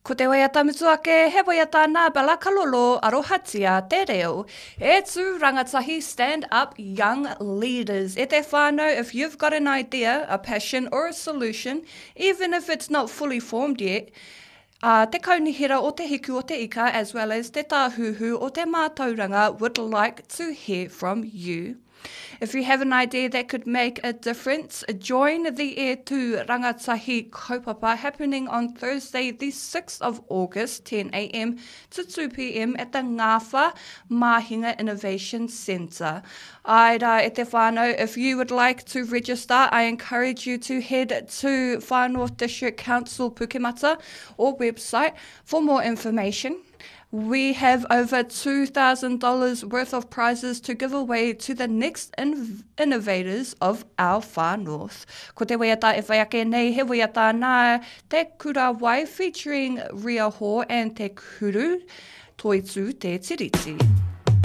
Ko te waiata mutuake, he waiata nā Balakalolo arohatia te reo. E tū rangatahi stand up young leaders. E te whānau, if you've got an idea, a passion or a solution, even if it's not fully formed yet, te kaunihira o te hiku o te ika as well as te tāhuhu o te mātauranga would like to hear from you. If you have an idea that could make a difference, join the E Tū Rangatahi kaupapa happening on Thursday, the 6th of August, 10 a.m. to 2 p.m. at the Ngāwha Mahinga Innovation Centre. Aira e te whānau, if you would like to register, I encourage you to head to Far North District Council Pukemata or website for more information. We have over $2,000 worth of prizes to give away to the next innovators of our Far North. Ko te waiata e whaiake nei, he waiata nā te kura wai featuring Ria Ho and te kuru Toitū te tiriti.